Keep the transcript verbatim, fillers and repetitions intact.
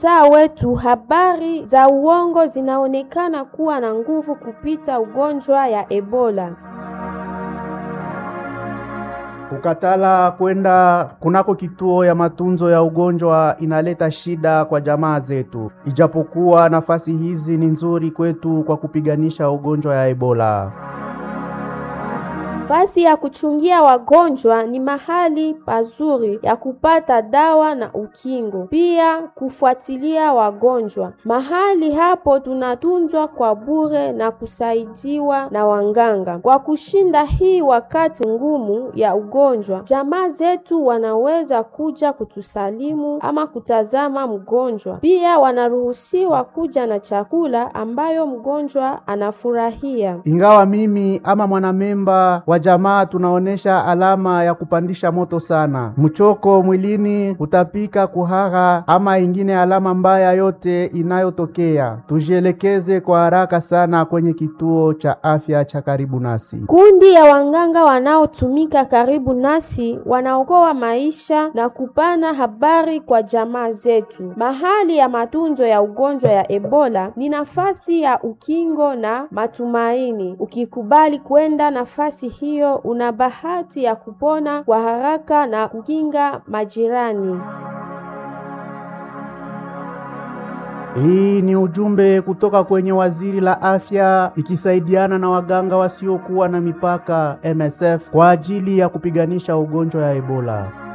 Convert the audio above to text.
mtaa wetu habari za uongo zinaonekana kuwa na nguvu kupita ugonjwa ya Ebola. Kukatala kwenda kunako kituo ya matunzo ya ugonjwa inaleta shida kwa jamaa zetu. Ijapokuwa nafasi hizi ni nzuri kwetu kwa kupiganisha ugonjwa ya Ebola. Fasi ya kuchungia wagonjwa ni mahali pazuri ya kupata dawa na ukingo. Pia kufuatilia wagonjwa. Mahali hapo tunatunzwa kwa bure na kusaidiwa na wanganga. Kwa kushinda hii wakati ngumu ya ugonjwa, jamaa zetu wanaweza kuja kutusalimu ama kutazama mgonjwa. Pia wanaruhusiwa kuja na chakula ambayo mgonjwa anafurahia. Ingawa mimi ama mwanamemba wa jamaa tunaonesha alama ya kupandisha moto sana, mchoko mwilini, utapika, kuhara ama ingine alama mbaya yote inayotokea, tujielekeze kwa haraka sana kwenye kituo cha afya cha karibu nasi. Kundi ya wanganga wanaotumika karibu nasi wanaokoa maisha na kupana habari kwa jamaa zetu. Mahali ya matunzo ya ugonjwa ya Ebola ni nafasi ya ukingo na matumaini. Ukikubali kwenda nafasi hiyo, una bahati ya kupona kwa haraka na kukinga majirani. Hii ni ujumbe kutoka kwenye waziri la afya ikisaidiana na waganga wasiokuwa na mipaka M S F kwa ajili ya kupiganisha ugonjwa ya Ebola.